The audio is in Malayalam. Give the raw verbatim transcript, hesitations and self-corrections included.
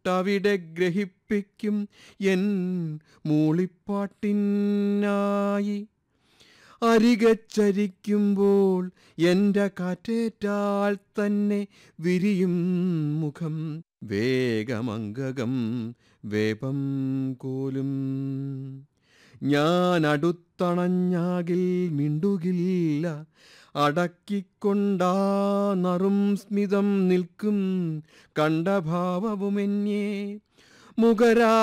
പാട്ടവിടെ ഗ്രഹിപ്പിക്കും എൻ മൂളിപ്പാട്ടിനായി. അരികച്ചരിക്കുമ്പോൾ എൻ്റെ കാറ്റേറ്റാൽ തന്നെ വിരിയും മുഖം വേഗമംഗകം വേപം കോലും. ഞാൻ അടുത്തണഞ്ഞാകിൽ മിണ്ടുകില്ല, അടക്കിക്കൊണ്ടാ നറും സ്മിതം നിൽക്കും കണ്ട ഭാവവുമെന്നേ മുഖരാ